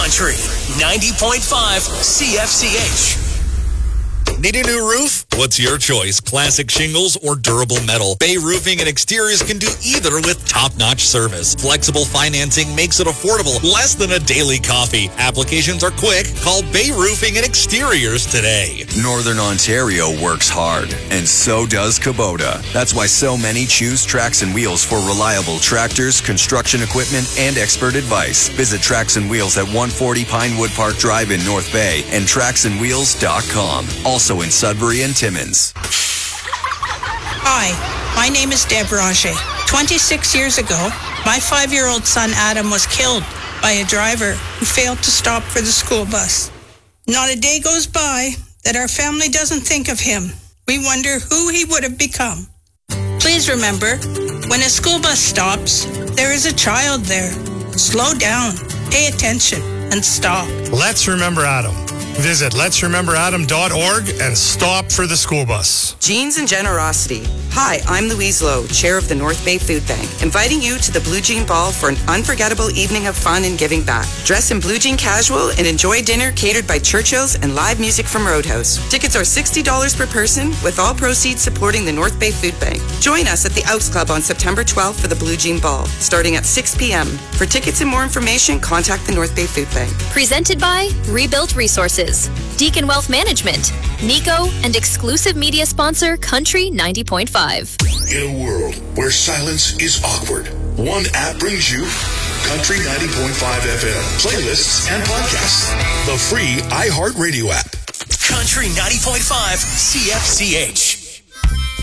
Country 90.5 CFCH. Need a new roof? What's your choice? Classic shingles or durable metal? Bay Roofing and Exteriors can do either with top-notch service. Flexible financing makes it affordable, less than a daily coffee. Applications are quick. Call Bay Roofing and Exteriors today. Northern Ontario works hard, and so does Kubota. That's why so many choose Tracks and Wheels for reliable tractors, construction equipment, and expert advice. Visit Tracks and Wheels at 140 Pinewood Park Drive in North Bay and tracksandwheels.com. Also in Sudbury and Timmins. Hi, my name is Deb Roger. 26 years ago, my 5-year-old son Adam was killed by a driver who failed to stop for the school bus. Not a day goes by that our family doesn't think of him. We wonder who he would have become. Please remember, when a school bus stops, there is a child there. Slow down, pay attention, and stop. Let's remember Adam. Visit letsrememberadam.org and stop for the school bus. Jeans and Generosity. Hi, I'm Louise Lowe, Chair of the North Bay Food Bank, inviting you to the Blue Jean Ball for an unforgettable evening of fun and giving back. Dress in blue jean casual and enjoy dinner catered by Churchill's and live music from Roadhouse. Tickets are $60 per person, with all proceeds supporting the North Bay Food Bank. Join us at the Outs Club on September 12th for the Blue Jean Ball, starting at 6 p.m. For tickets and more information, contact the North Bay Food Bank. Presented by Rebuilt Resources, Deacon Wealth Management, Nico, and exclusive media sponsor Country 90.5. In a world where silence is awkward, one app brings you Country 90.5 FM, playlists and podcasts. The free iHeartRadio app. Country 90.5 CFCH.